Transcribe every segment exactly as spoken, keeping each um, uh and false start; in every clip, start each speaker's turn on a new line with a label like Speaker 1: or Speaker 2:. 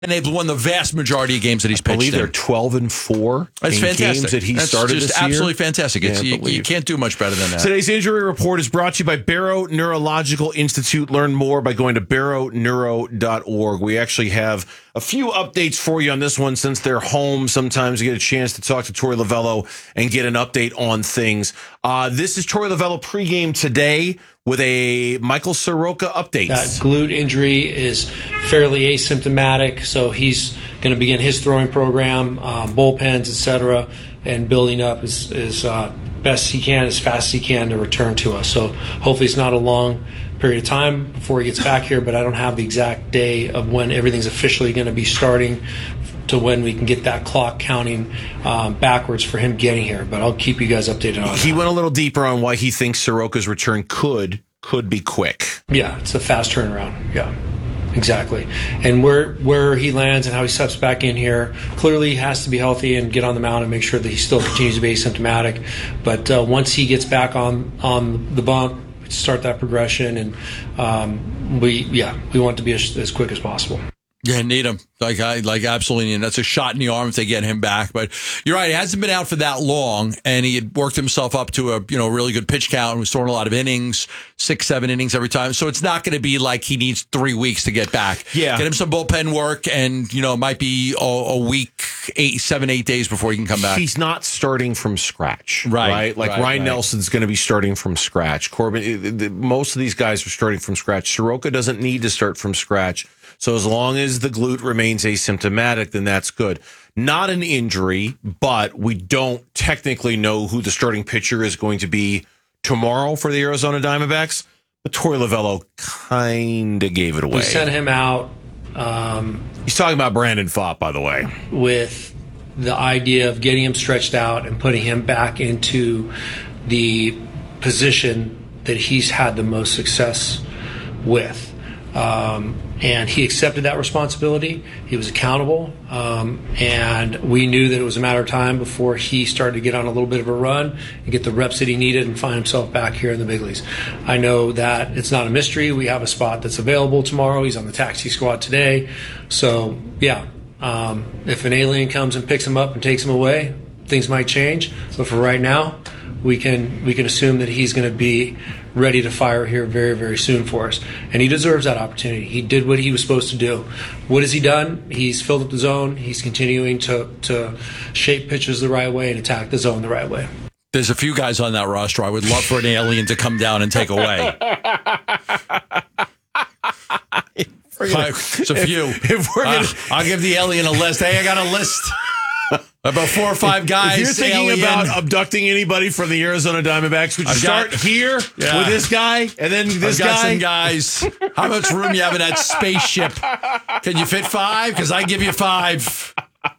Speaker 1: And they've won the vast majority of games that he's pitched.
Speaker 2: I believe
Speaker 1: in.
Speaker 2: they're twelve and four.
Speaker 1: That's
Speaker 2: in
Speaker 1: fantastic.
Speaker 2: Games that he
Speaker 1: That's
Speaker 2: started
Speaker 1: just
Speaker 2: this year.
Speaker 1: absolutely fantastic. It's, you,
Speaker 2: Can't
Speaker 1: you can't do much better than that.
Speaker 2: Today's injury report is brought to you by Barrow Neurological Institute. Learn more by going to barrow neuro dot org. We actually have a few updates for you on this one since they're home. Sometimes you get a chance to talk to Torey Lovullo and get an update on things. Uh, this is Torey Lovullo pregame today with a Michael Soroka update.
Speaker 3: That glute injury is fairly asymptomatic, so he's going to begin his throwing program, um, bullpens, et cetera, and building up as, as uh, best he can, as fast as he can to return to us. So hopefully it's not a long period of time before he gets back here, but I don't have the exact day of when everything's officially going to be starting to when we can get that clock counting um, backwards for him getting here. But I'll keep you guys updated on
Speaker 2: He
Speaker 3: that.
Speaker 2: went a little deeper on why he thinks Soroka's return could could be quick.
Speaker 3: Yeah, it's a fast turnaround. Yeah, exactly. And where where he lands and how he steps back in here, clearly he has to be healthy and get on the mound and make sure that he still continues to be asymptomatic. But uh, once he gets back on on the bump, start that progression, and um, we yeah we want to be as, as quick as possible.
Speaker 1: Yeah, need him. Like, I like absolutely. And that's a shot in the arm if they get him back. But you're right. He hasn't been out for that long, and he had worked himself up to a you know really good pitch count and was throwing a lot of innings, six, seven innings every time. So it's not going to be like he needs three weeks to get back.
Speaker 2: Yeah,
Speaker 1: get him some bullpen work, and you know it might be a, a week, eight, seven, eight days before he can come back.
Speaker 2: He's not starting from scratch,
Speaker 1: right?
Speaker 2: right? Like
Speaker 1: right,
Speaker 2: Ryan
Speaker 1: right.
Speaker 2: Nelson's going to be starting from scratch. Corbin, most of these guys are starting from scratch. Soroka doesn't need to start from scratch. So as long as the glute remains asymptomatic, then that's good. Not an injury, but we don't technically know who the starting pitcher is going to be tomorrow for the Arizona Diamondbacks. But Torey Lovullo kind of gave it away.
Speaker 3: We sent him out. Um,
Speaker 2: He's talking about Brandon Pfaadt, by the way.
Speaker 3: With the idea of getting him stretched out and putting him back into the position that he's had the most success with. Um, and he accepted that responsibility. He was accountable. Um, and we knew that it was a matter of time before he started to get on a little bit of a run and get the reps that he needed and find himself back here in the big leagues. I know that it's not a mystery. We have a spot that's available tomorrow. He's on the taxi squad today. So, yeah, um, if an alien comes and picks him up and takes him away, things might change. But for right now, we can we can assume that he's going to be ready to fire here very, very soon for us. And he deserves that opportunity. He did what he was supposed to do. What has he done? He's filled up the zone. He's continuing to, to shape pitches the right way and attack the zone the right way.
Speaker 1: There's a few guys on that roster I would love for an alien to come down and take away. It's a few. If, if we're gonna, uh, I'll give the alien a list. Hey, I got a list. About four or five guys.
Speaker 2: If you're thinking
Speaker 1: alien.
Speaker 2: about abducting anybody from the Arizona Diamondbacks, would you
Speaker 1: I've
Speaker 2: start
Speaker 1: got,
Speaker 2: here
Speaker 1: yeah.
Speaker 2: with this guy and then this
Speaker 1: I've got
Speaker 2: guy?
Speaker 1: Some guys. How much room you have in that spaceship? Can you fit five? Because I give you five.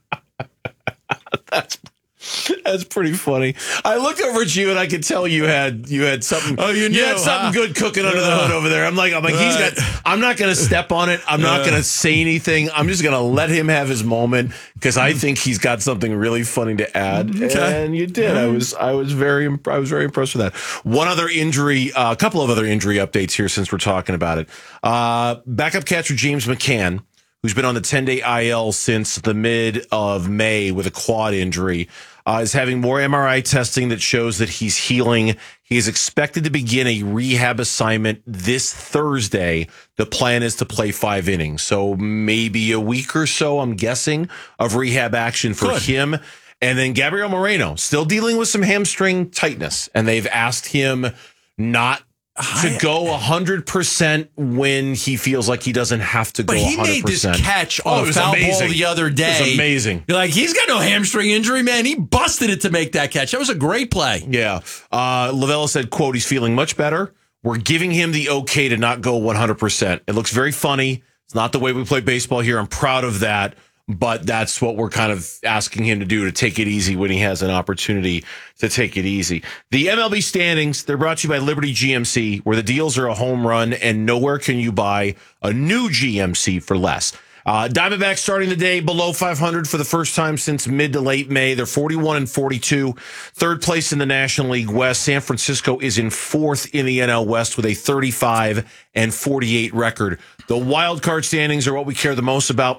Speaker 2: That's that's pretty funny. I looked over at you and I could tell you had you had something.
Speaker 1: Oh, you knew
Speaker 2: you had something
Speaker 1: huh?
Speaker 2: good cooking under the hood over there. I'm like, I'm like, he's got. I'm not going to step on it. I'm not going to say anything. I'm just going to let him have his moment because I think he's got something really funny to add. Okay. And you did. I was I was very I was very impressed with that. One other injury, uh, a couple of other injury updates here since we're talking about it. Uh, backup catcher James McCann, who's been on the ten-day I L since the mid of May with a quad injury, uh, is having more M R I testing that shows that he's healing. He is expected to begin a rehab assignment this Thursday. The plan is to play five innings. So maybe a week or so, I'm guessing, of rehab action for Good. him. And then Gabriel Moreno, still dealing with some hamstring tightness. And they've asked him not to go one hundred percent when he feels like he doesn't have to go
Speaker 1: but
Speaker 2: one hundred percent.
Speaker 1: He made this catch on
Speaker 2: oh,
Speaker 1: a foul
Speaker 2: amazing.
Speaker 1: ball the other day.
Speaker 2: It was amazing.
Speaker 1: You're like, he's got no hamstring injury, man. He busted it to make that catch. That was a great play.
Speaker 2: Yeah. Uh, Lovullo said, quote, he's feeling much better. We're giving him the okay to not go one hundred percent. It looks very funny. It's not the way we play baseball here. I'm proud of that. But that's what we're kind of asking him to do, to take it easy when he has an opportunity to take it easy. The M L B standings, they're brought to you by Liberty G M C, where the deals are a home run and nowhere can you buy a new G M C for less. Uh, Diamondbacks starting the day below five hundred for the first time since mid to late May. They're forty-one and forty-two. Third place in the National League West. San Francisco is in fourth in the N L West with a thirty-five and forty-eight record. The wild card standings are what we care the most about.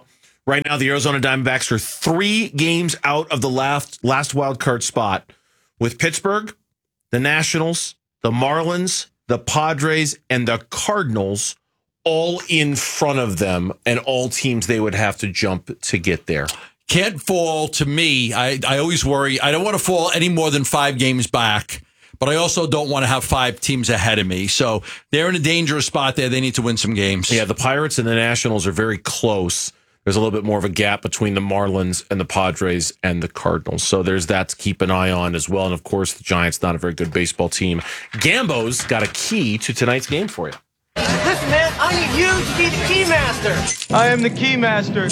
Speaker 2: Right now, the Arizona Diamondbacks are three games out of the last, last wild card spot with Pittsburgh, the Nationals, the Marlins, the Padres, and the Cardinals all in front of them, and all teams they would have to jump to get there.
Speaker 1: Can't fall to me. I, I always worry. I don't want to fall any more than five games back, but I also don't want to have five teams ahead of me. So they're in a dangerous spot there. They need to win some games.
Speaker 2: Yeah, the Pirates and the Nationals are very close. There's a little bit more of a gap between the Marlins and the Padres and the Cardinals. So there's that to keep an eye on as well. And, of course, the Giants, not a very good baseball team. Gambo's got a key to tonight's game for you.
Speaker 4: Listen, man, I need you to be the key master.
Speaker 5: I am the key master.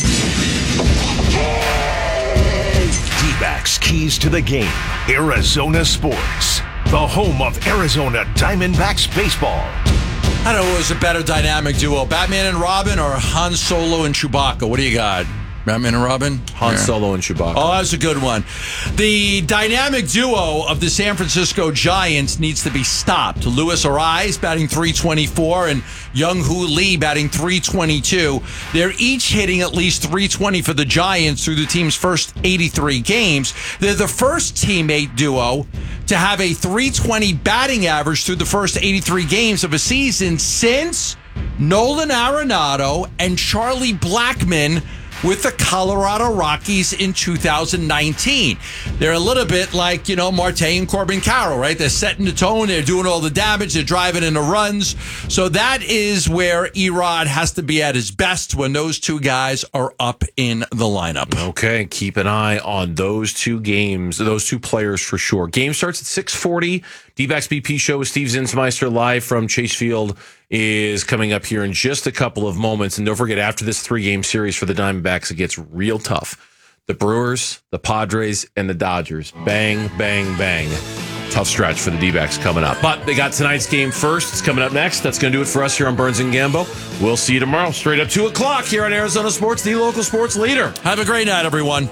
Speaker 6: D-backs keys to the game. Arizona Sports, the home of Arizona Diamondbacks baseball.
Speaker 1: I don't know, it was a better dynamic duo, Batman and Robin or Han Solo and Chewbacca? What do you got? Batman and Robin?
Speaker 2: Han
Speaker 1: yeah.
Speaker 2: Solo and Chewbacca.
Speaker 1: Oh, that's a good one. The dynamic duo of the San Francisco Giants needs to be stopped. Luis Ariz batting three twenty-four and Young-Hoo Lee batting three twenty-two. They're each hitting at least three twenty for the Giants through the team's first eighty-three games. They're the first teammate duo to have a three twenty batting average through the first eighty-three games of a season since Nolan Arenado and Charlie Blackmon with the Colorado Rockies in two thousand nineteen. They're a little bit like, you know, Marte and Corbin Carroll, right? They're setting the tone. They're doing all the damage. They're driving in the runs. So that is where Erod has to be at his best when those two guys are up in the lineup.
Speaker 2: Okay, keep an eye on those two games, those two players for sure. Game starts at six forty. D-Backs B P show with Steve Zinsmeister live from Chase Field is coming up here in just a couple of moments. And don't forget, after this three-game series for the Diamondbacks, it gets real tough. The Brewers, the Padres, and the Dodgers. Bang, bang, bang. Tough stretch for the D-Backs coming up. But they got tonight's game first. It's coming up next. That's going to do it for us here on Burns and Gambo. We'll see you tomorrow, straight up two o'clock here on Arizona Sports, the local sports leader.
Speaker 1: Have a great night, everyone.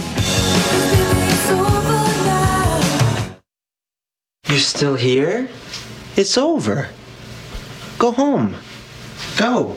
Speaker 7: You're still here? It's over. Go home. Go.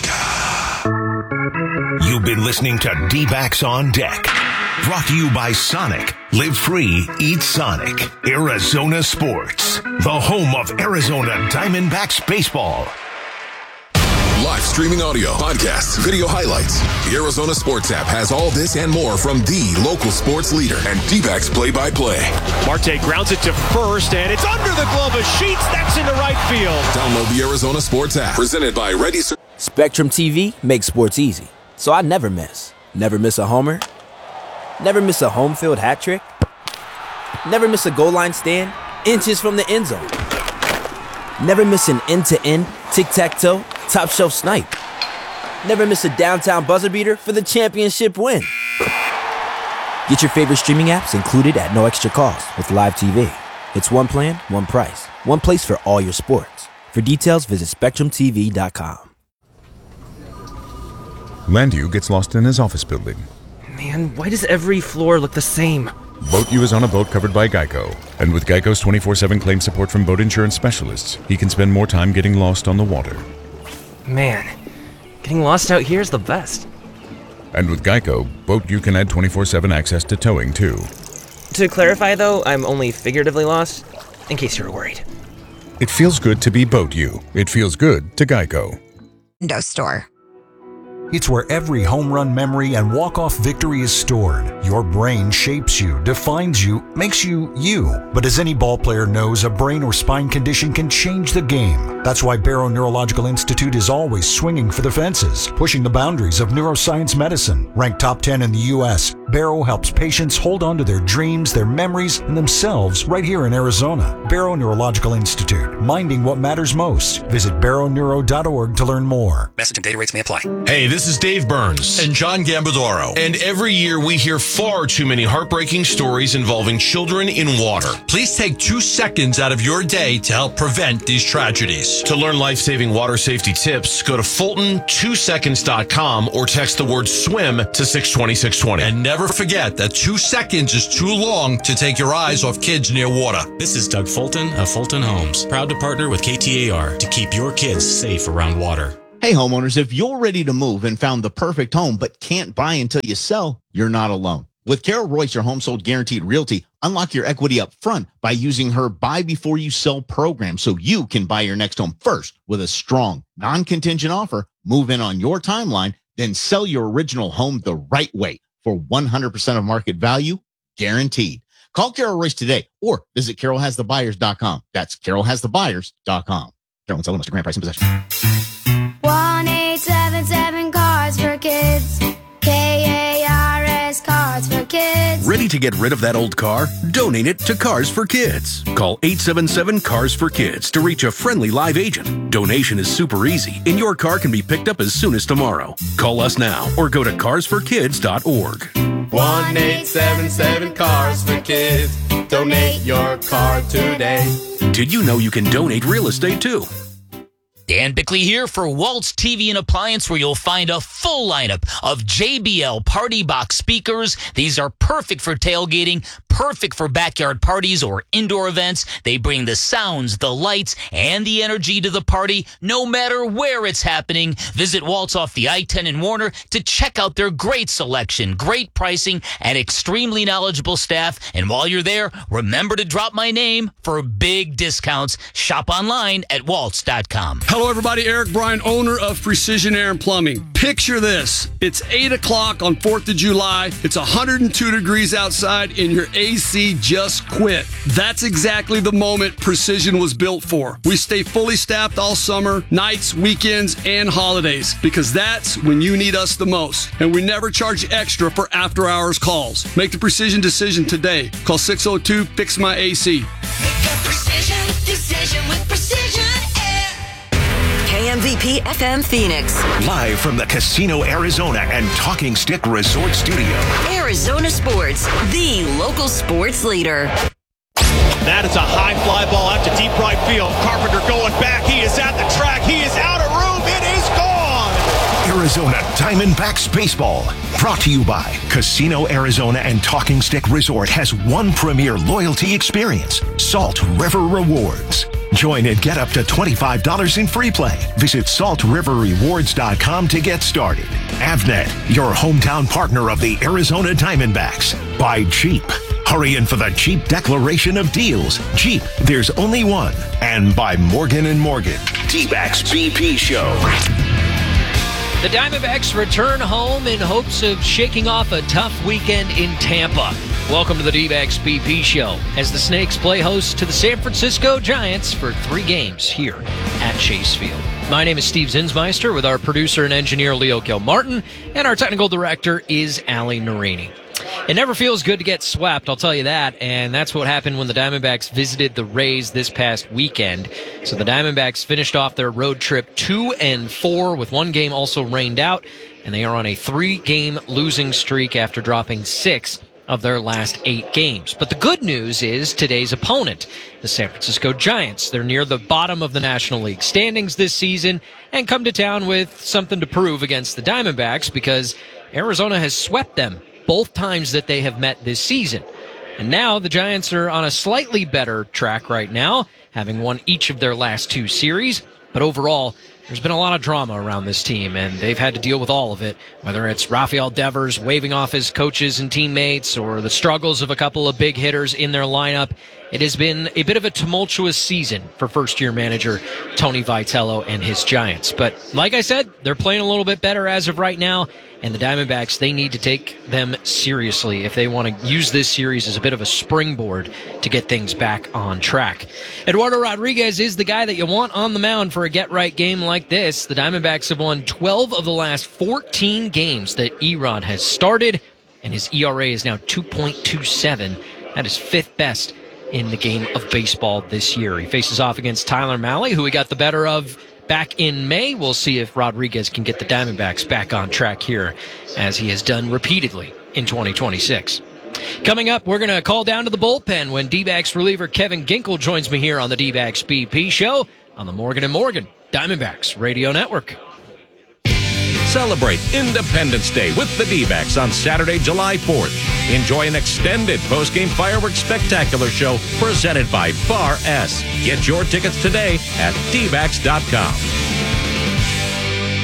Speaker 6: You've been listening to D-Backs on Deck. Brought to you by Sonic. Live free, eat Sonic. Arizona Sports, the home of Arizona Diamondbacks baseball.
Speaker 8: Live streaming audio, podcasts, video highlights. The Arizona Sports app has all this and more from the local sports leader and D-Backs play-by-play.
Speaker 9: Marte grounds it to first, and it's under the glove of Sheets. That's into right field.
Speaker 8: Download the Arizona Sports app. Presented by Ready.
Speaker 10: Spectrum T V makes sports easy, so I never miss. Never miss a homer. Never miss a home field hat trick. Never miss a goal line stand inches from the end zone. Never miss an end-to-end tic-tac-toe top shelf snipe. Never miss a downtown buzzer beater for the championship win. Get your favorite streaming apps included at no extra cost with Live T V. It's one plan, one price, one place for all your sports. For details, visit spectrum T V dot com.
Speaker 11: Landu gets lost in his office building.
Speaker 12: Man, why does every floor look the same?
Speaker 11: BoatU is on a boat covered by Geico. And with Geico's twenty-four seven claim support from boat insurance specialists, he can spend more time getting lost on the water.
Speaker 12: Man, getting lost out here is the best.
Speaker 11: And with Geico, BoatU can add twenty-four seven access to towing, too.
Speaker 12: To clarify, though, I'm only figuratively lost, in case you were worried.
Speaker 11: It feels good to be BoatU. It feels good to Geico.
Speaker 13: Window Store.
Speaker 14: It's where every home run memory and walk-off victory is stored. Your brain shapes you, defines you, makes you you. But as any ball player knows, a brain or spine condition can change the game. That's why Barrow Neurological Institute is always swinging for the fences, pushing the boundaries of neuroscience medicine. Ranked top ten in the U S, Barrow helps patients hold on to their dreams, their memories, and themselves right here in Arizona. Barrow Neurological Institute, minding what matters most. Visit barrow neuro dot org to learn more.
Speaker 15: Message and data rates may apply.
Speaker 16: Hey, this is Dave Burns.
Speaker 1: And John Gambadoro.
Speaker 16: And every year we hear far too many heartbreaking stories involving children in water.
Speaker 1: Please take two seconds out of your day to help prevent these tragedies.
Speaker 16: To learn life-saving water safety tips, go to Fulton two seconds dot com or text the word SWIM to six twenty, six twenty.
Speaker 1: And never forget that two seconds is too long to take your eyes off kids near water.
Speaker 17: This is Doug Fulton of Fulton Homes, proud to partner with K T A R to keep your kids safe around water.
Speaker 5: Hey homeowners, if you're ready to move and found the perfect home but can't buy until you sell, you're not alone. With Carol Royce, your Home Sold Guaranteed Realty, unlock your equity up front by using her buy before you sell program so you can buy your next home first with a strong, non-contingent offer, move in on your timeline, then sell your original home the right way for one hundred percent of market value, guaranteed. Call Carol Royce today or visit carol has the buyers dot com. That's carol has the buyers dot com. Carol, sell Mister Grant Price in possession.
Speaker 13: one eight seven seven Cars for Kids. K A R S Cars for Kids.
Speaker 15: Ready to get rid of that old car? Donate it to Cars for Kids. Call eight seven seven Cars for Kids to reach a friendly live agent. Donation is super easy, and your car can be picked up as soon as tomorrow. Call us now or go to cars for kids dot org.
Speaker 17: one eight seven seven Cars for Kids. Donate your car today.
Speaker 15: Did you know you can donate real estate too?
Speaker 18: Dan Bickley here for Waltz T V and Appliance, where you'll find a full lineup of J B L Party Box speakers. These are perfect for tailgating, perfect for backyard parties or indoor events. They bring the sounds, the lights, and the energy to the party, no matter where it's happening. Visit Waltz off the I ten in Warner to check out their great selection, great pricing, and extremely knowledgeable staff. And while you're there, remember to drop my name for big discounts. Shop online at waltz dot com.
Speaker 19: Hello, everybody. Eric Bryan, owner of Precision Air and Plumbing. Picture this. It's eight o'clock on fourth of July. It's one hundred two degrees outside, and your A C just quit. That's exactly the moment Precision was built for. We stay fully staffed all summer, nights, weekends, and holidays, because that's when you need us the most. And we never charge extra for after-hours calls. Make the Precision decision today. Call six oh two, fix my A C.
Speaker 20: Make a precision decision with Precision Air.
Speaker 21: K M V P F M Phoenix.
Speaker 6: Live from the Casino Arizona and Talking Stick Resort Studio.
Speaker 21: Arizona Sports, the local sports leader.
Speaker 9: That is a high fly ball out to deep right field. Carpenter going back. He is at the track. He is out of room. It is gone.
Speaker 6: Arizona Diamondbacks Baseball. Brought to you by Casino Arizona and Talking Stick Resort has one premier loyalty experience, Salt River Rewards. Join and get up to twenty-five dollars in free play. Visit salt river rewards dot com to get started. Avnet, your hometown partner of the Arizona Diamondbacks. By Jeep. Hurry in for the Jeep Declaration of Deals. Jeep, there's only one. And by Morgan and Morgan. D-Backs B P Show.
Speaker 22: The Diamondbacks return home in hopes of shaking off a tough weekend in Tampa. Welcome to the D-Backs B P Show, as the Snakes play host to the San Francisco Giants for three games here at Chase Field. My name is Steve Zinsmeister with our producer and engineer Leo Gilmartin, and our technical director is Ali Narini. It never feels good to get swept, I'll tell you that, and that's what happened when the Diamondbacks visited the Rays this past weekend. So the Diamondbacks finished off their road trip two and four, with one game also rained out, and they are on a three-game losing streak after dropping six of their last eight games. But the good news is today's opponent, the San Francisco Giants. They're near the bottom of the National League standings this season and come to town with something to prove against the Diamondbacks, because Arizona has swept them both times that they have met this season. And now the Giants are on a slightly better track right now, having won each of their last two series. But overall, there's been a lot of drama around this team, and they've had to deal with all of it, whether it's Rafael Devers waving off his coaches and teammates or the struggles of a couple of big hitters in their lineup. It has been a bit of a tumultuous season for first-year manager Tony Vitello and his Giants. But like I said, they're playing a little bit better as of right now, and the Diamondbacks, they need to take them seriously if they want to use this series as a bit of a springboard to get things back on track. Eduardo Rodriguez is the guy that you want on the mound for a get-right game like this. The Diamondbacks have won twelve of the last fourteen games that Erod has started, and his E R A is now two point two seven. That is fifth best in the game of baseball this year. He faces off against Tyler Mahle, who he got the better of back in May. We'll see if Rodriguez can get the Diamondbacks back on track here, as he has done repeatedly in twenty twenty-six. Coming up, we're going to call down to the bullpen when D-backs reliever Kevin Ginkel joins me here on the D-backs B P Show on the Morgan and Morgan Diamondbacks Radio Network.
Speaker 23: Celebrate Independence Day with the D-backs on Saturday, July fourth. Enjoy an extended post-game fireworks spectacular show presented by Bar S. Get your tickets today at D backs dot com.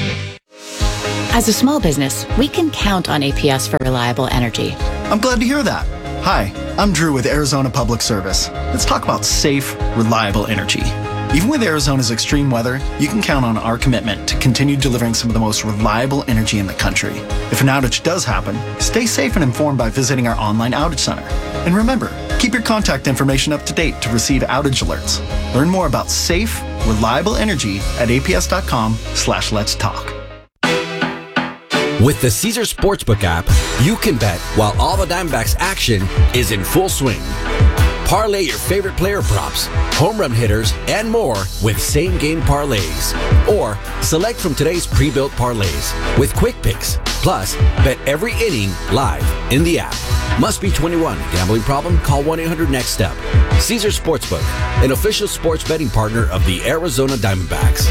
Speaker 2: As a small business, we can count on A P S for reliable energy.
Speaker 3: I'm glad to hear that. Hi, I'm Drew with Arizona Public Service. Let's talk about safe, reliable energy. Even with Arizona's extreme weather, you can count on our commitment to continue delivering some of the most reliable energy in the country. If an outage does happen, stay safe and informed by visiting our online outage center. And remember, keep your contact information up to date to receive outage alerts. Learn more about safe, reliable energy at aps.com slash let's talk.
Speaker 4: With the Caesars Sportsbook app, you can bet while all the Diamondbacks action is in full swing. Parlay your favorite player props, home run hitters, and more with same-game parlays. Or select from today's pre-built parlays with quick picks. Plus, bet every inning live in the app. Must be twenty-one. Gambling problem? Call one eight hundred next step. Caesars Sportsbook, an official sports betting partner of the Arizona Diamondbacks.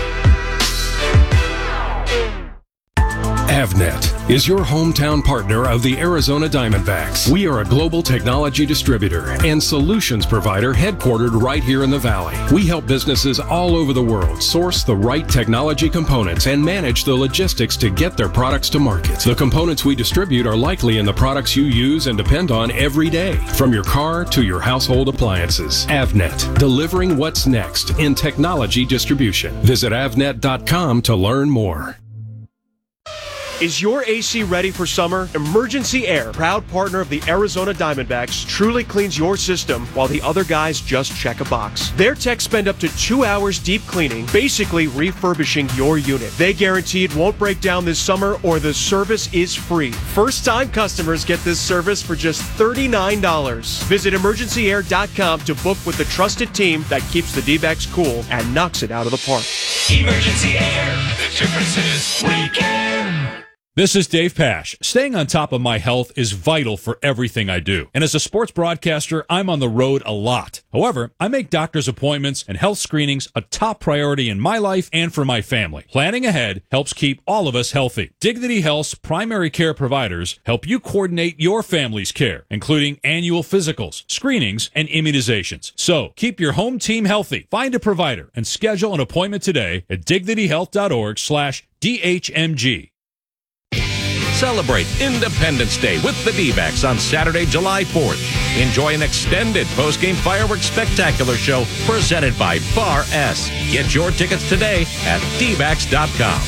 Speaker 24: Avnet is your hometown partner of the Arizona Diamondbacks. We are a global technology distributor and solutions provider headquartered right here in the Valley. We help businesses all over the world source the right technology components and manage the logistics to get their products to market. The components we distribute are likely in the products you use and depend on every day, from your car to your household appliances. Avnet, delivering what's next in technology distribution. Visit avnet dot com to learn more.
Speaker 9: Is your A C ready for summer? Emergency Air, proud partner of the Arizona Diamondbacks, truly cleans your system while the other guys just check a box. Their techs spend up to two hours deep cleaning, basically refurbishing your unit. They guarantee it won't break down this summer or the service is free. First-time customers get this service for just thirty-nine dollars. Visit emergency air dot com to book with the trusted team that keeps the D-backs cool and knocks it out of the park.
Speaker 20: Emergency Air. The difference is we care.
Speaker 25: This is Dave Pash. Staying on top of my health is vital for everything I do. And as a sports broadcaster, I'm on the road a lot. However, I make doctor's appointments and health screenings a top priority in my life and for my family. Planning ahead helps keep all of us healthy. Dignity Health's primary care providers help you coordinate your family's care, including annual physicals, screenings, and immunizations. So, keep your home team healthy. Find a provider and schedule an appointment today at dignity health dot org slash D H M G.
Speaker 23: Celebrate Independence Day with the D-backs on Saturday, July fourth. Enjoy an extended post-game fireworks spectacular show presented by Bar S. Get your tickets today at d backs dot com.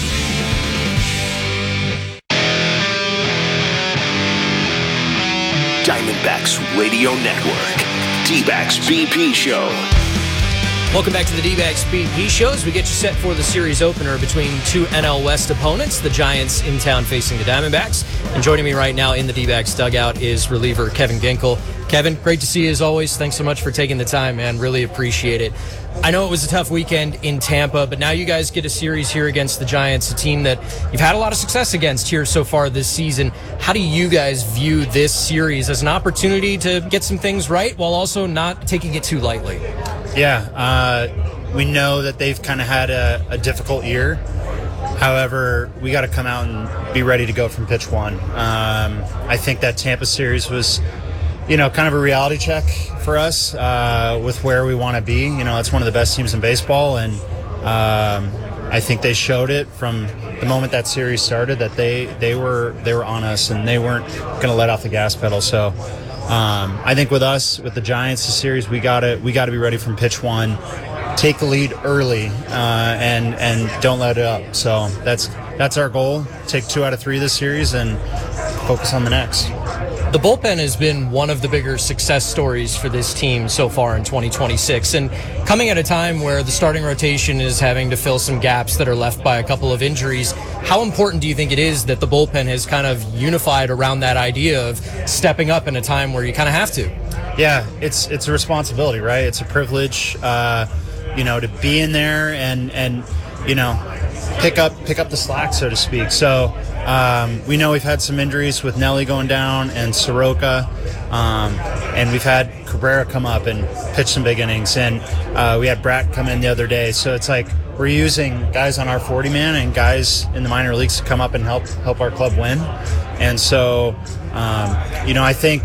Speaker 6: Diamondbacks Radio Network. D-backs B P Show.
Speaker 22: Welcome back to the D-backs B P Show as we get you set for the series opener between two N L West opponents, the Giants in town facing the Diamondbacks. And joining me right now in the D-backs dugout is reliever Kevin Ginkel. Kevin, great to see you as always. Thanks so much for taking the time, man. Really appreciate it. I know it was a tough weekend in Tampa, but now you guys get a series here against the Giants, a team that you've had a lot of success against here so far this season. How do you guys view this series as an opportunity to get some things right while also not taking it too lightly?
Speaker 26: Yeah, uh, we know that they've kind of had a, a difficult year. However, we got to come out and be ready to go from pitch one. Um, I think that Tampa series was, you know, kind of a reality check for us uh, with where we want to be. You know, it's one of the best teams in baseball, and um, I think they showed it from the moment that series started that they they were they were on us and they weren't going to let off the gas pedal. So. Um, I think with us, with the Giants, the series, we gotta we gotta be ready from pitch one, take the lead early, uh, and and don't let it up. So that's that's our goal. Take two out of three this series and focus on the next.
Speaker 22: The bullpen has been one of the bigger success stories for this team so far in twenty twenty-six. And coming at a time where the starting rotation is having to fill some gaps that are left by a couple of injuries, how important do you think it is that the bullpen has kind of unified around that idea of stepping up in a time where you kind of have to?
Speaker 26: Yeah, it's it's a responsibility, right? It's a privilege, uh, you know, to be in there and, and you know, pick up pick up the slack, so to speak. So um, we know we've had some injuries with Nelly going down and Soroka, um, and we've had Cabrera come up and pitch some big innings, and uh, we had Bratt come in the other day. So it's like we're using guys on our forty man and guys in the minor leagues to come up and help help our club win. And so, um, you know, I think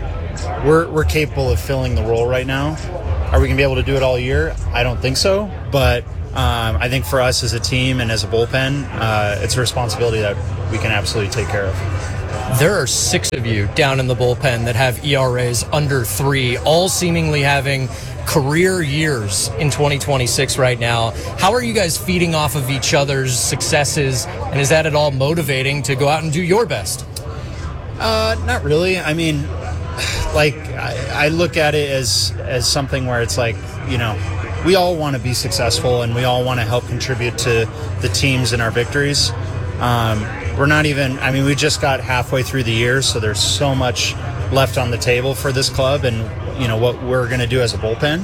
Speaker 26: we're we're capable of filling the role right now. Are we going to be able to do it all year? I don't think so, but um, I think for us as a team and as a bullpen, uh, it's a responsibility that we can absolutely take care of.
Speaker 7: There are six of you down in the bullpen that have E R As under three, all seemingly having career years in twenty twenty-six right now. How are you guys feeding off of each other's successes, and is that at all motivating to go out and do your best?
Speaker 26: Uh, not really. I mean, like, I, I look at it as, as something where it's like, you know, we all want to be successful and we all want to help contribute to the teams and our victories. Um, we're not even, I mean, we just got halfway through the year, so there's so much left on the table for this club and, you know, what we're going to do as a bullpen.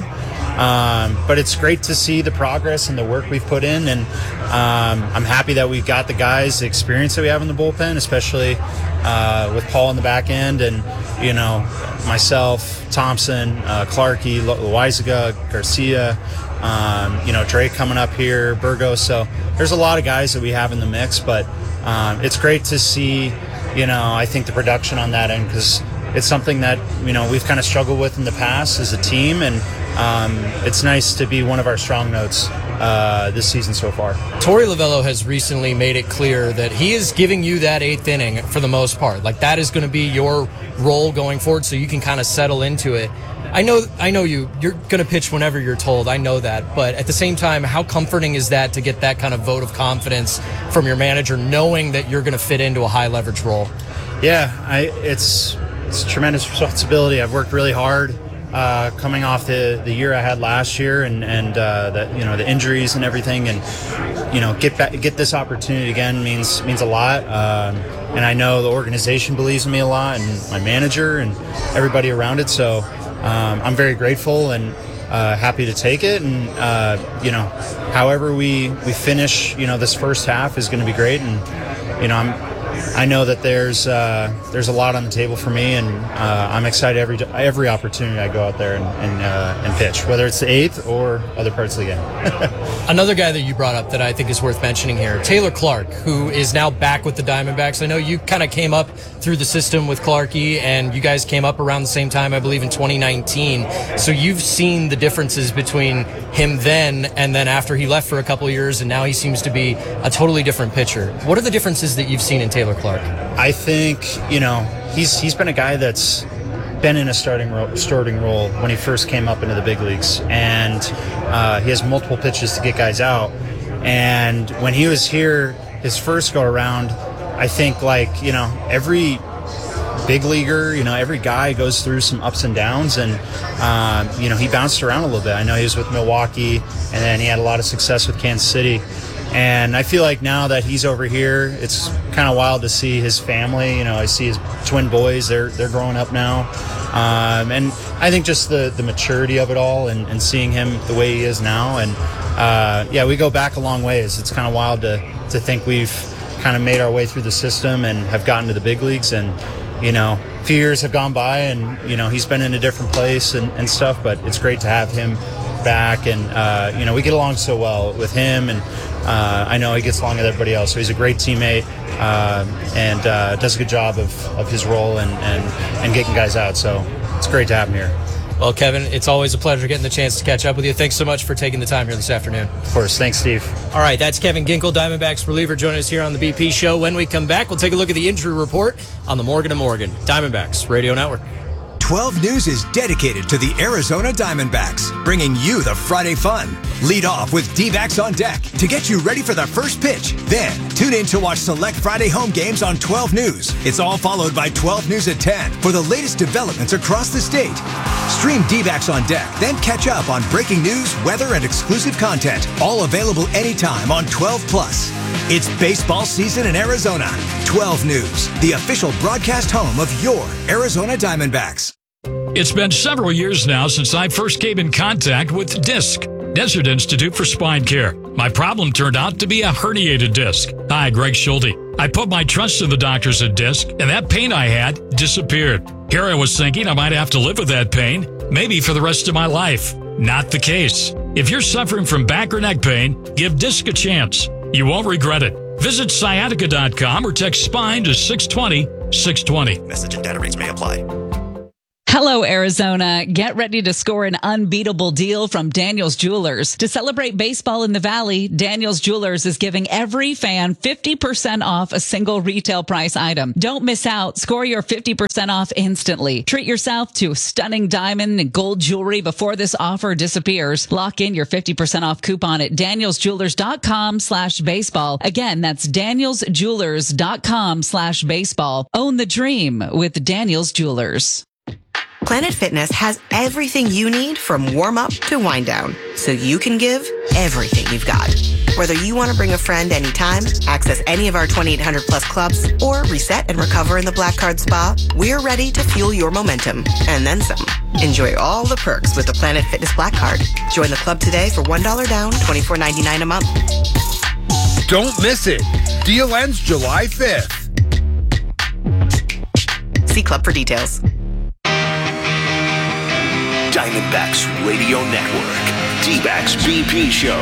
Speaker 26: Um, but it's great to see the progress and the work we've put in, and um, I'm happy that we've got the guys, the experience that we have in the bullpen, especially uh, with Paul in the back end, and you know, myself, Thompson, uh, Clarkey, Loizaga, Garcia, um, you know, Drake coming up here, Burgos. So there's a lot of guys that we have in the mix, but um, it's great to see, you know, I think the production on that end, because it's something that, you know, we've kind of struggled with in the past as a team, and um, it's nice to be one of our strong notes uh, this season so far.
Speaker 7: Torey Lovullo has recently made it clear that he is giving you that eighth inning for the most part. Like, that is going to be your role going forward, so you can kind of settle into it. I know, I know you. You're going to pitch whenever you're told. I know that, but at the same time, how comforting is that to get that kind of vote of confidence from your manager, knowing that you're going to fit into a high leverage role?
Speaker 26: Yeah, I, it's it's tremendous responsibility. I've worked really hard. Uh, coming off the, the year I had last year, and and uh, the, you know, the injuries and everything, and you know, get back, get this opportunity again means means a lot. Um, and I know the organization believes in me a lot, and my manager and everybody around it. So um, I'm very grateful and uh, happy to take it. And uh, you know, however we we finish, you know, this first half is going to be great. And you know, I'm. I know that there's uh, there's a lot on the table for me, and uh, I'm excited every every opportunity I go out there and and, uh, and pitch, whether it's the eighth or other parts of the game.
Speaker 7: Another guy that you brought up that I think is worth mentioning here, Taylor Clark, who is now back with the Diamondbacks. I know you kind of came up through the system with Clarkey, and you guys came up around the same time, I believe, in twenty nineteen. So you've seen the differences between him then and then after he left for a couple of years, and now he seems to be a totally different pitcher. What are the differences that you've seen in Taylor Clark?
Speaker 26: I think, you know, he's he's been a guy that's been in a starting role, starting role when he first came up into the big leagues, and uh, he has multiple pitches to get guys out. And when he was here, his first go around, I think, like, you know, every big leaguer, you know, every guy goes through some ups and downs, and um, you know, he bounced around a little bit. I know he was with Milwaukee, and then he had a lot of success with Kansas City. And I feel like now that he's over here, it's kind of wild to see his family. You know, I see his twin boys; they're they're growing up now, um, and I think just the, the maturity of it all, and, and seeing him the way he is now, and uh, yeah, we go back a long ways. It's kind of wild to to think we've kind of made our way through the system and have gotten to the big leagues, and you know, a few years have gone by, and you know, he's been in a different place and, and stuff. But it's great to have him back, and uh, you know, we get along so well with him, and uh, I know he gets along with everybody else. So he's a great teammate, uh, and uh, does a good job of, of his role and, and and getting guys out. So it's great to have him here.
Speaker 7: Well, Kevin, it's always a pleasure getting the chance to catch up with you. Thanks so much for taking the time here this afternoon.
Speaker 26: Of course. Thanks, Steve.
Speaker 7: All right, that's Kevin Ginkel, Diamondbacks reliever, joining us here on the B P Show. When we come back, we'll take a look at the injury report on the Morgan and Morgan Diamondbacks Radio Network.
Speaker 8: twelve News is dedicated to the Arizona Diamondbacks, bringing you the Friday fun. Lead off with D-backs on deck to get you ready for the first pitch. Then, tune in to watch select Friday home games on twelve News. It's all followed by twelve News at ten for the latest developments across the state. Stream D-backs on deck, then catch up on breaking news, weather, and exclusive content. All available anytime on twelve plus. It's baseball season in Arizona. twelve News, the official broadcast home of your Arizona Diamondbacks.
Speaker 10: It's been several years now since I first came in contact with DISC, Desert Institute for Spine Care. My problem turned out to be a herniated disc. Hi, Greg Schulte. I put my trust in the doctors at DISC, and that pain I had disappeared. Here I was thinking I might have to live with that pain, maybe for the rest of my life. Not the case. If you're suffering from back or neck pain, give DISC a chance. You won't regret it. Visit sciatica dot com or text SPINE to six twenty, six twenty.
Speaker 11: Message and data rates may apply.
Speaker 1: Hello, Arizona. Get ready to score an unbeatable deal from Daniels Jewelers. To celebrate baseball in the Valley, Daniels Jewelers is giving every fan fifty percent off a single retail price item. Don't miss out. Score your fifty percent off instantly. Treat yourself to stunning diamond and gold jewelry before this offer disappears. Lock in your fifty percent off coupon at danielsjewelers.com slash baseball. Again, that's danielsjewelers.com slash baseball. Own the dream with Daniels Jewelers.
Speaker 5: Planet Fitness has everything you need from warm-up to wind-down, so you can give everything you've got. Whether you want to bring a friend anytime, access any of our twenty-eight hundred plus clubs, or reset and recover in the Black Card Spa, we're ready to fuel your momentum, and then some. Enjoy all the perks with the Planet Fitness Black Card. Join the club today for one dollar down, twenty-four ninety-nine a month.
Speaker 11: Don't miss it. Deal ends July fifth.
Speaker 5: See club for details.
Speaker 6: Diamondbacks Radio Network. D-Backs B P Show.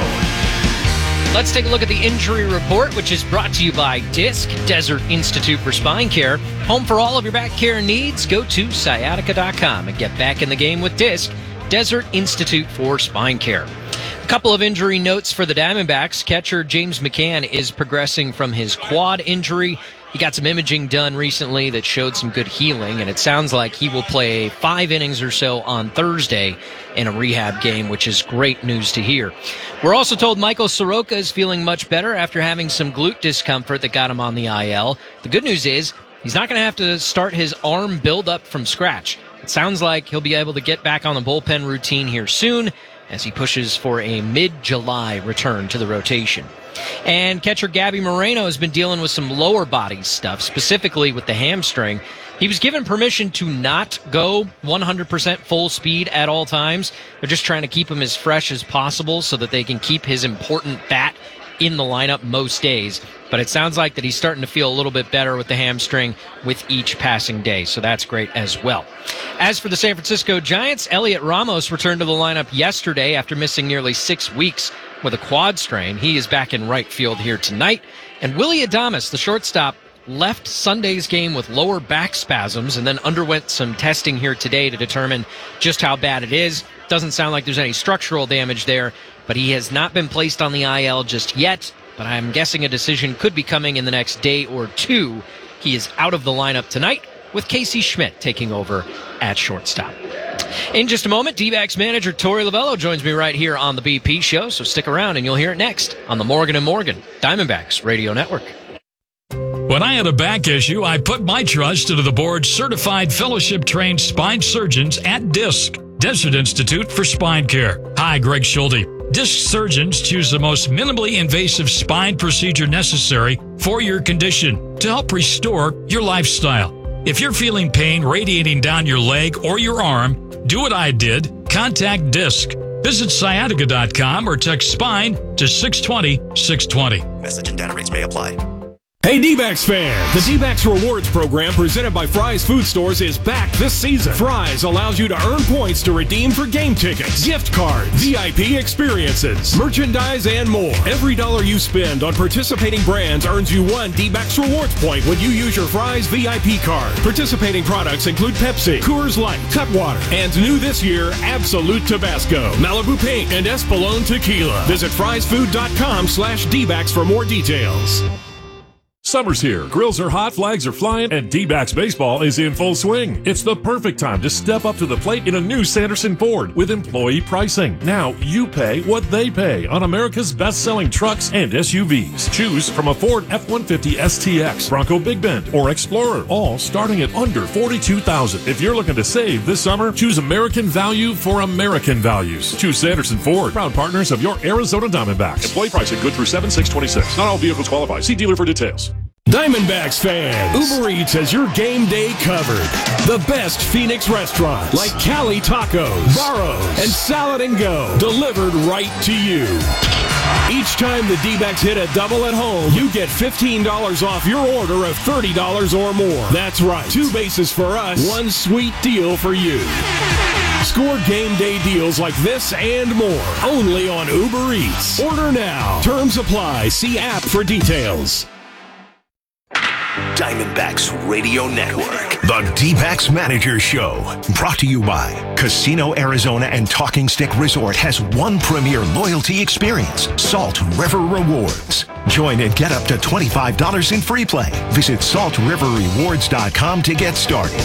Speaker 22: Let's take a look at the injury report, which is brought to you by DISC, Desert Institute for Spine Care. Home for all of your back care needs. Go to sciatica dot com and get back in the game with DISC, Desert Institute for Spine Care. A couple of injury notes for the Diamondbacks. Catcher James McCann is progressing from his quad injury. He got some imaging done recently that showed some good healing, and it sounds like he will play five innings or so on Thursday in a rehab game, which is great news to hear. We're also told Michael Soroka is feeling much better after having some glute discomfort that got him on the I L. The good news is he's not going to have to start his arm build-up from scratch. It sounds like he'll be able to get back on the bullpen routine here soon as he pushes for a mid-July return to the rotation. And catcher Gabby Moreno has been dealing with some lower body stuff, specifically with the hamstring. He was given permission to not go one hundred percent full speed at all times. They're just trying to keep him as fresh as possible so that they can keep his important bat in the lineup most days. But it sounds like that he's starting to feel a little bit better with the hamstring with each passing day, so that's great as well. As for the San Francisco Giants, Elliot Ramos returned to the lineup yesterday after missing nearly six weeks with a quad strain. He is back in right field here tonight. And Willy Adames, the shortstop, left Sunday's game with lower back spasms and then underwent some testing here today to determine just how bad it is. Doesn't sound like there's any structural damage there, but he has not been placed on the I L just yet. But I'm guessing a decision could be coming in the next day or two. He is out of the lineup tonight with Casey Schmidt taking over at shortstop. In just a moment, D-backs manager Torey Lovullo joins me right here on the B P Show, so stick around and you'll hear it next on the Morgan and Morgan Diamondbacks Radio Network.
Speaker 10: When I had a back issue, I put my trust into the board's certified fellowship-trained spine surgeons at DISC, Desert Institute for Spine Care. Hi, Greg Schulte. DISC surgeons choose the most minimally invasive spine procedure necessary for your condition to help restore your lifestyle. If you're feeling pain radiating down your leg or your arm, do what I did. Contact DISC. Visit sciatica dot com or text SPINE to six twenty, six twenty.
Speaker 12: Message and data rates may apply.
Speaker 14: Hey D-backs fans, the D-backs Rewards program presented by Fry's Food Stores is back this season. Fry's allows you to earn points to redeem for game tickets, gift cards, V I P experiences, merchandise, and more. Every dollar you spend on participating brands earns you one D-backs Rewards point when you use your Fry's V I P card. Participating products include Pepsi, Coors Light, Cutwater, and new this year, Absolute Tabasco, Malibu Pink, and Espolòn Tequila. Visit frysfood.com slash D-backs for more details.
Speaker 16: Summer's here, grills are hot, flags are flying, and D-backs baseball is in full swing. It's the perfect time to step up to the plate in a new Sanderson Ford with employee pricing. Now you pay what they pay on America's best-selling trucks and S U Vs. Choose from a Ford F one fifty S T X, Bronco Big Bend, or Explorer, all starting at under forty-two thousand dollars. If you're looking to save this summer, choose American value for American values. Choose Sanderson Ford, proud partners of your Arizona Diamondbacks. Employee pricing good through seven six twenty-six. Not all vehicles qualify. See dealer for details.
Speaker 14: Diamondbacks fans, Uber Eats has your game day covered. The best Phoenix restaurants like Cali Tacos, Barro's, and Salad and Go delivered right to you. Each time the D-backs hit a double at home, you get fifteen dollars off your order of thirty dollars or more. That's right, two bases for us, one sweet deal for you. Score game day deals like this and more only on Uber Eats. Order now. Terms apply. See app for details.
Speaker 6: Diamondbacks Radio Network, the The D-Backs Manager Show, brought to you by Casino Arizona and Talking Stick Resort has one premier loyalty experience, Salt River Rewards. Join and get up to twenty-five dollars in free play. Visit salt river rewards dot com to get started.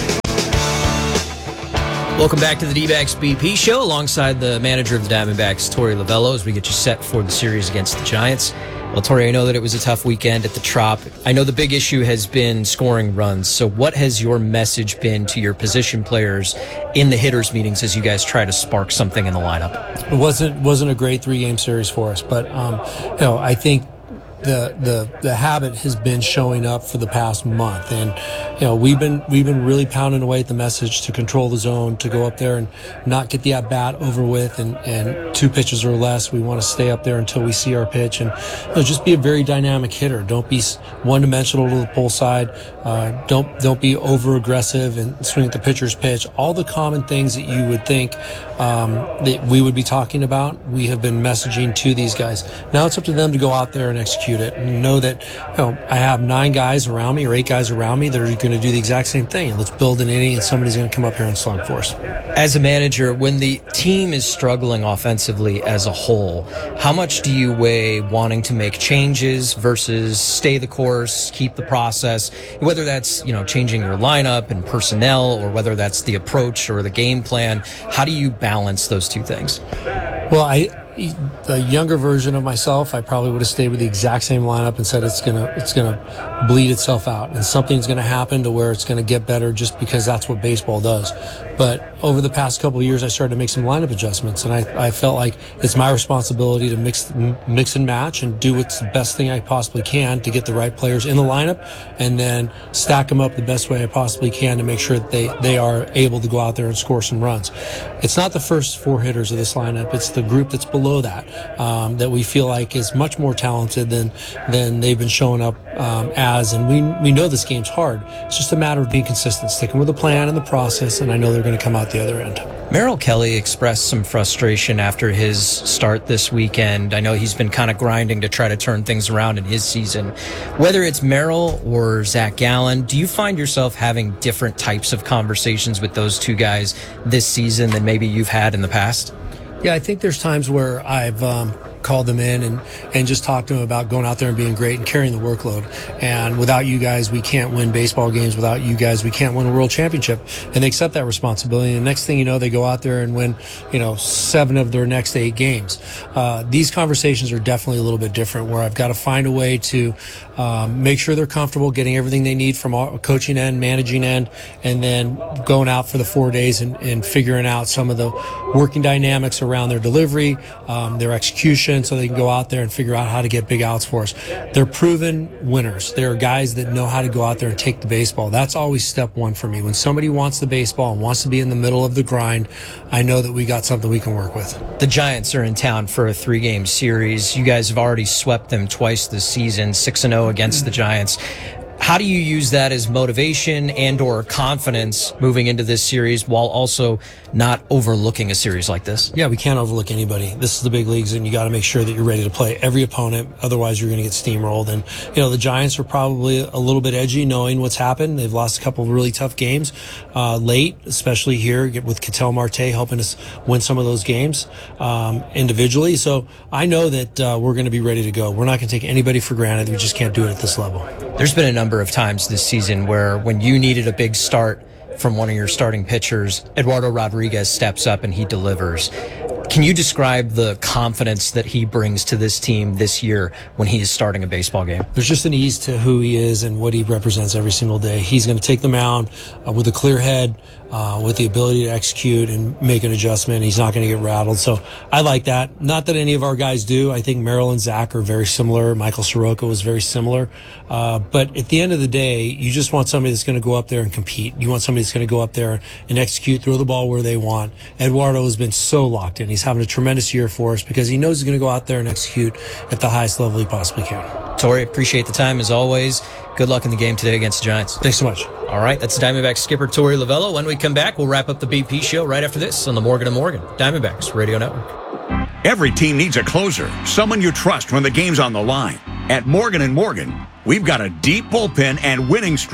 Speaker 22: Welcome back to the D-Backs B P Show alongside the manager of the Diamondbacks, Torey Lovello, as we get you set for the series against the Giants. Well, Torey, I know that it was a tough weekend at the Trop. I know the big issue has been scoring runs. So what has your message been to your position players in the hitters meetings as you guys try to spark something in the lineup?
Speaker 12: It wasn't wasn't a great three-game series for us, but um, you know, I think the the the habit has been showing up for the past month, and you know we've been we've been really pounding away at the message to control the zone, to go up there and not get the at bat over with, and and two pitches or less. We want to stay up there until we see our pitch, and you know, just be a very dynamic hitter. Don't be one dimensional to the pull side. Uh, don't don't be over aggressive and swing at the pitcher's pitch. All the common things that you would think um, that we would be talking about, we have been messaging to these guys. Now it's up to them to go out there and execute it and know that, you know, I have nine guys around me or eight guys around me that are going to do the exact same thing. Let's build an inning and somebody's going to come up here and slug for us.
Speaker 22: As a manager, when the team is struggling offensively as a whole, how much do you weigh wanting to make changes versus stay the course, keep the process, whether that's, you know, changing your lineup and personnel or whether that's the approach or the game plan? How do you balance those two things?
Speaker 12: Well, I the younger version of myself, I probably would have stayed with the exact same lineup and said it's gonna it's gonna bleed itself out, and something's gonna happen to where it's gonna get better just because that's what baseball does. But over the past couple of years, I started to make some lineup adjustments, and I, I felt like it's my responsibility to mix mix and match and do what's the best thing I possibly can to get the right players in the lineup, and then stack them up the best way I possibly can to make sure that they, they are able to go out there and score some runs. It's not the first four hitters of this lineup. It's the group that's below that, um, that we feel like is much more talented than than they've been showing up um, as. And we we know this game's hard. It's just a matter of being consistent, sticking with the plan and the process, and I know they're going to come out the other end.
Speaker 22: Merrill Kelly expressed some frustration after his start this weekend. I know he's been kind of grinding to try to turn things around in his season. Whether it's Merrill or Zach Gallen, do you find yourself having different types of conversations with those two guys this season than maybe you've had in the past?
Speaker 12: Yeah, I think there's times where I've um, called them in and, and just talked to them about going out there and being great and carrying the workload. And without you guys, we can't win baseball games. Without you guys, we can't win a world championship. And they accept that responsibility. And the next thing you know, they go out there and win, you know, seven of their next eight games. Uh, these conversations are definitely a little bit different, where I've got to find a way to um, make sure they're comfortable getting everything they need from our coaching end, managing end, and then going out for the four days and, and figuring out some of the working dynamics around their delivery, um, their execution, so they can go out there and figure out how to get big outs for us. They're proven winners. They're guys that know how to go out there and take the baseball. That's always step one for me. When somebody wants the baseball and wants to be in the middle of the grind, I know that we got something we can work with.
Speaker 22: The Giants are in town for a three-game series. You guys have already swept them twice this season, six and oh against the Giants. How do you use that as motivation and or confidence moving into this series while also not overlooking a series like this?
Speaker 12: Yeah, we can't overlook anybody. This is the big leagues, and you got to make sure that you're ready to play every opponent. Otherwise, you're going to get steamrolled. And, you know, the Giants are probably a little bit edgy knowing what's happened. They've lost a couple of really tough games uh, late, especially here with Ketel Marte helping us win some of those games um, individually. So I know that uh, we're going to be ready to go. We're not going to take anybody for granted. We just can't do it at this level.
Speaker 22: There's been a number of times this season where when you needed a big start from one of your starting pitchers, Eduardo Rodriguez steps up and he delivers. Can you describe the confidence that he brings to this team this year when he is starting a baseball game?
Speaker 12: There's just an ease to who he is and what he represents every single day. He's going to take the mound uh, with a clear head, uh, with the ability to execute and make an adjustment. He's not going to get rattled. So I like that. Not that any of our guys do. I think Merrill and Zach are very similar. Michael Soroka was very similar. Uh, but at the end of the day, you just want somebody that's going to go up there and compete. You want somebody that's going to go up there and execute, throw the ball where they want. Eduardo has been so locked in. He's having a tremendous year for us because he knows he's going to go out there and execute at the highest level he possibly can.
Speaker 22: Torey, appreciate the time as always. Good luck in the game today against the Giants.
Speaker 12: Thanks so much.
Speaker 22: All right, that's Diamondbacks skipper Torey Lovello. When we come back, we'll wrap up the B P show right after this on the Morgan and Morgan Diamondbacks Radio Network.
Speaker 13: Every team needs a closer, someone you trust when the game's on the line. At Morgan and Morgan, we've got a deep bullpen and winning streak.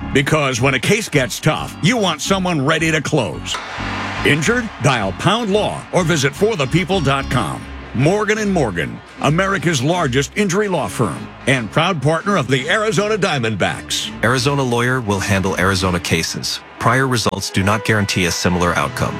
Speaker 13: Because when a case gets tough, you want someone ready to close. Injured? Dial Pound Law or visit for the people dot com. Morgan and Morgan, America's largest injury law firm and proud partner of the Arizona Diamondbacks.
Speaker 2: Arizona Lawyer will handle Arizona cases. Prior results do not guarantee a similar outcome.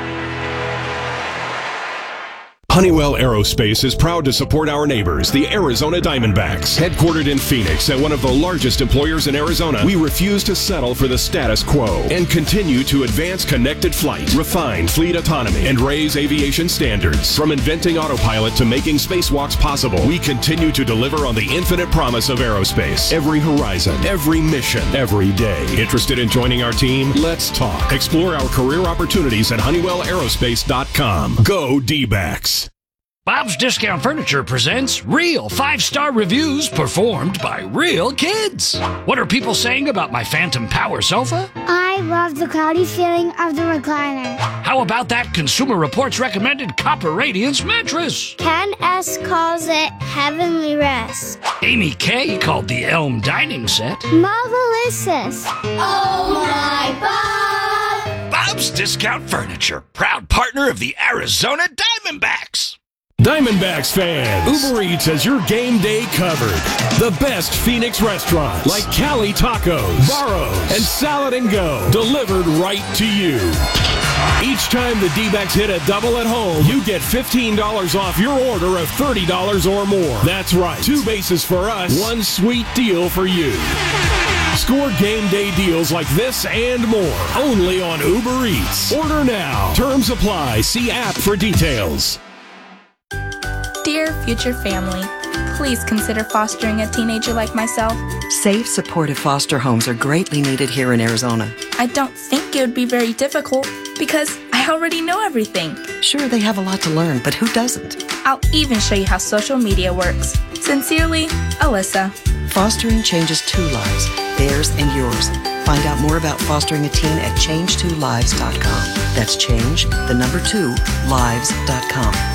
Speaker 14: Honeywell Aerospace is proud to support our neighbors, the Arizona Diamondbacks. Headquartered in Phoenix and one of the largest employers in Arizona, we refuse to settle for the status quo and continue to advance connected flight, refine fleet autonomy, and raise aviation standards. From inventing autopilot to making spacewalks possible, we continue to deliver on the infinite promise of aerospace. Every horizon, every mission, every day. Interested in joining our team? Let's talk. Explore our career opportunities at honeywell aerospace dot com. Go D-backs.
Speaker 10: Bob's Discount Furniture presents real five-star reviews performed by real kids. What are people saying about my Phantom Power sofa?
Speaker 15: I love the cloudy feeling of the recliner.
Speaker 10: How about that Consumer Reports recommended Copper Radiance mattress?
Speaker 15: Ken S. calls it Heavenly Rest.
Speaker 10: Amy K. called the Elm Dining Set
Speaker 15: Marvelous. Oh my Bob!
Speaker 10: Bob's Discount Furniture, proud partner of the Arizona Diamondbacks.
Speaker 14: Diamondbacks fans, Uber Eats has your game day covered. The best Phoenix restaurants like Cali Tacos, Barrows, and Salad and Go delivered right to you. Each time the D-backs hit a double at home, you get fifteen dollars off your order of thirty dollars or more. That's right, two bases for us, one sweet deal for you. Score game day deals like this and more only on Uber Eats. Order now. Terms apply. See app for details.
Speaker 17: Dear future family, please consider fostering a teenager like myself.
Speaker 5: Safe, supportive foster homes are greatly needed here in Arizona.
Speaker 17: I don't think it would be very difficult because I already know everything.
Speaker 5: Sure, they have a lot to learn, but who doesn't?
Speaker 17: I'll even show you how social media works. Sincerely, Alyssa.
Speaker 5: Fostering changes two lives, theirs and yours. Find out more about fostering a teen at change two lives dot com. That's change, the number two, lives dot com.